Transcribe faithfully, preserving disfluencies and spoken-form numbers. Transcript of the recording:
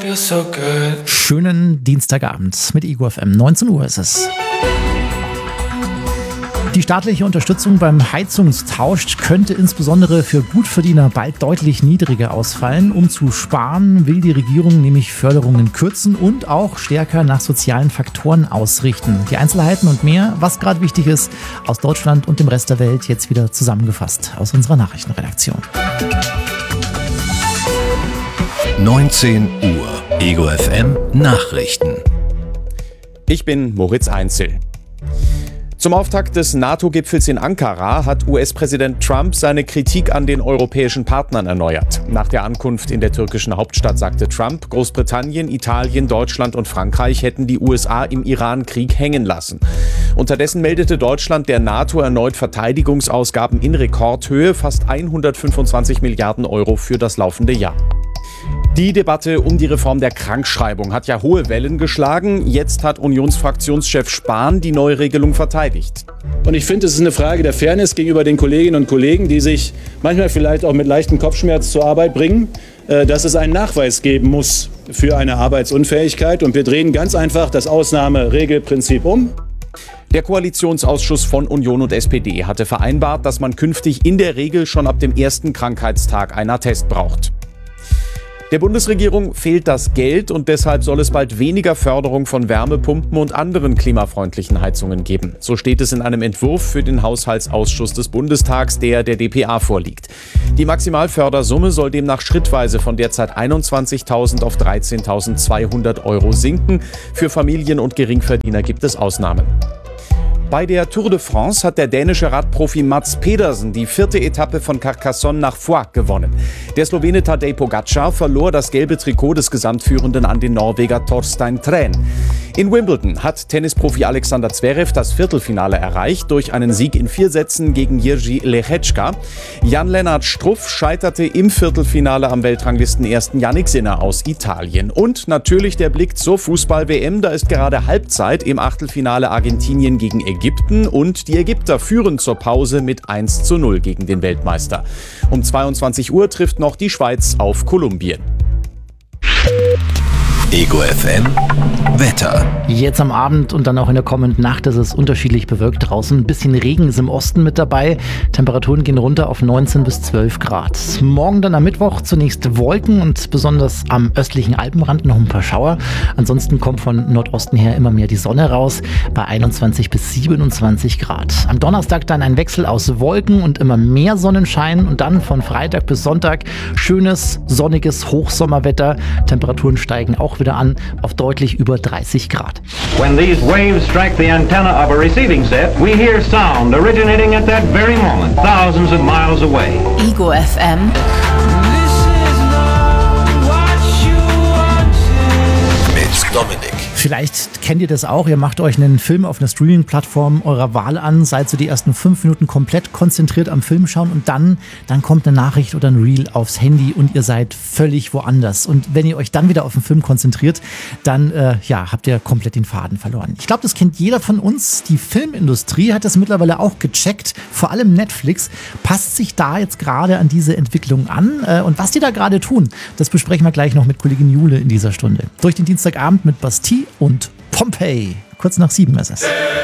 feels so good. Schönen Dienstagabend mit Ego F M. neunzehn Uhr ist es. Die staatliche Unterstützung beim Heizungstausch könnte insbesondere für Gutverdiener bald deutlich niedriger ausfallen. Um zu sparen, will die Regierung nämlich Förderungen kürzen und auch stärker nach sozialen Faktoren ausrichten. Die Einzelheiten und mehr, was gerade wichtig ist, aus Deutschland und dem Rest der Welt, jetzt wieder zusammengefasst aus unserer Nachrichtenredaktion. neunzehn Uhr. Ego F M Nachrichten. Ich bin Moritz Einzel. Zum Auftakt des NATO-Gipfels in Ankara hat U S-Präsident Trump seine Kritik an den europäischen Partnern erneuert. Nach der Ankunft in der türkischen Hauptstadt sagte Trump, Großbritannien, Italien, Deutschland und Frankreich hätten die U S A im Iran-Krieg hängen lassen. Unterdessen meldete Deutschland der NATO erneut Verteidigungsausgaben in Rekordhöhe, fast hundertfünfundzwanzig Milliarden Euro für das laufende Jahr. Die Debatte um die Reform der Krankschreibung hat ja hohe Wellen geschlagen. Jetzt hat Unionsfraktionschef Spahn die neue Regelung verteidigt. Und ich finde, es ist eine Frage der Fairness gegenüber den Kolleginnen und Kollegen, die sich manchmal vielleicht auch mit leichtem Kopfschmerz zur Arbeit bringen, dass es einen Nachweis geben muss für eine Arbeitsunfähigkeit. Und wir drehen ganz einfach das Ausnahmeregelprinzip um. Der Koalitionsausschuss von Union und S P D hatte vereinbart, dass man künftig in der Regel schon ab dem ersten Krankheitstag einen Attest braucht. Der Bundesregierung fehlt das Geld und deshalb soll es bald weniger Förderung von Wärmepumpen und anderen klimafreundlichen Heizungen geben. So steht es in einem Entwurf für den Haushaltsausschuss des Bundestags, der der D P A vorliegt. Die Maximalfördersumme soll demnach schrittweise von derzeit einundzwanzigtausend auf dreizehntausendzweihundert Euro sinken. Für Familien und Geringverdiener gibt es Ausnahmen. Bei der Tour de France hat der dänische Radprofi Mads Pedersen die vierte Etappe von Carcassonne nach Foix gewonnen. Der Slowene Tadej Pogačar verlor das gelbe Trikot des Gesamtführenden an den Norweger Torstein Træn. In Wimbledon hat Tennisprofi Alexander Zverev das Viertelfinale erreicht durch einen Sieg in vier Sätzen gegen Jiří Lehečka. Jan-Lennart Struff scheiterte im Viertelfinale am Weltranglistenersten Jannik Sinner aus Italien. Und natürlich der Blick zur Fußball-W M. Da ist gerade Halbzeit im Achtelfinale Argentinien gegen Ägypten und die Ägypter führen zur Pause mit eins zu null gegen den Weltmeister. Um zweiundzwanzig Uhr trifft noch die Schweiz auf Kolumbien. Ego F M Wetter. Jetzt am Abend und dann auch in der kommenden Nacht ist es unterschiedlich bewölkt draußen. Ein bisschen Regen ist im Osten mit dabei. Temperaturen gehen runter auf neunzehn bis zwölf Grad. Morgen dann am Mittwoch zunächst Wolken und besonders am östlichen Alpenrand noch ein paar Schauer. Ansonsten kommt von Nordosten her immer mehr die Sonne raus bei einundzwanzig bis siebenundzwanzig Grad. Am Donnerstag dann ein Wechsel aus Wolken und immer mehr Sonnenschein und dann von Freitag bis Sonntag schönes, sonniges Hochsommerwetter. Temperaturen steigen auch wieder an auf deutlich über dreißig Grad. When these waves strike the antenna of a receiving set, we hear sound originating at that very moment, thousands of miles away. Ego F M. Mit Dominik. Vielleicht kennt ihr das auch, ihr macht euch einen Film auf einer Streaming-Plattform eurer Wahl an, seid so die ersten fünf Minuten komplett konzentriert am Film schauen und dann, dann kommt eine Nachricht oder ein Reel aufs Handy und ihr seid völlig woanders. Und wenn ihr euch dann wieder auf den Film konzentriert, dann äh, ja, habt ihr komplett den Faden verloren. Ich glaube, das kennt jeder von uns. Die Filmindustrie hat das mittlerweile auch gecheckt, vor allem Netflix passt sich da jetzt gerade an diese Entwicklung an. Äh, und was die da gerade tun, das besprechen wir gleich noch mit Kollegin Jule in dieser Stunde. Durch den Dienstagabend mit Bastille und Pompeii. Kurz nach sieben ist es.